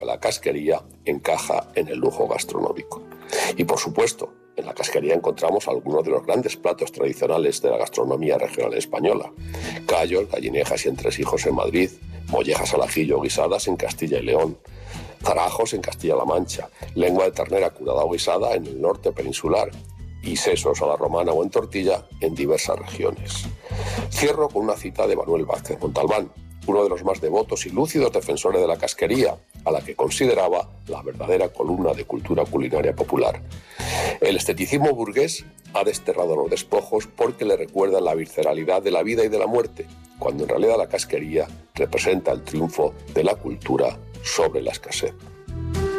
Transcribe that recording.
la casquería encaja en el lujo gastronómico. Y por supuesto, en la casquería encontramos algunos de los grandes platos tradicionales de la gastronomía regional española: callos, gallinejas y entresijos en Madrid, mollejas al ajillo guisadas en Castilla y León, zarajos en Castilla-La Mancha, lengua de ternera curada o guisada en el norte peninsular y sesos a la romana o en tortilla en diversas regiones. Cierro con una cita de Manuel Vázquez Montalbán, uno de los más devotos y lúcidos defensores de la casquería, a la que consideraba la verdadera columna de cultura culinaria popular. El esteticismo burgués ha desterrado los despojos porque le recuerdan la visceralidad de la vida y de la muerte, cuando en realidad la casquería representa el triunfo de la cultura sobre la escasez.